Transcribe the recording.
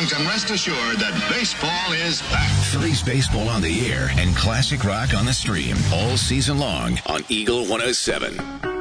Armstrong can rest assured that baseball is back. Phillies baseball on the air and classic rock on the stream all season long on Eagle 107.